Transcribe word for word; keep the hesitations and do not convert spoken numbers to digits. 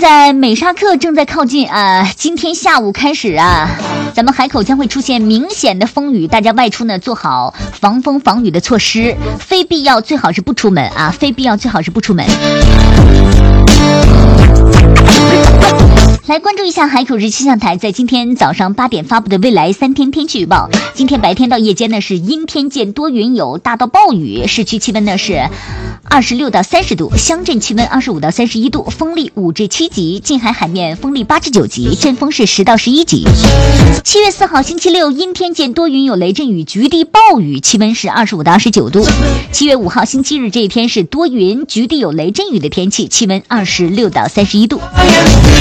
在美沙克正在靠近啊、呃，今天下午开始啊，咱们海口将会出现明显的风雨，大家外出呢做好防风防雨的措施，非必要最好是不出门啊，非必要最好是不出门。来关注一下海口市气象台在今天早上八点发布的未来三天天气预报。今天白天到夜间呢是阴天见多云有大到暴雨，市区气温呢是二十六到三十度，乡镇气温二十五到三十一度，风力五至七级，近海海面风力八至九级，阵风是十到十一级。七月四号星期六阴天见多云有雷阵雨，局地暴雨，气温是二十五到二十九度。七月五号星期日这一天是多云局地有雷阵雨的天气，气温二十六到三十一度。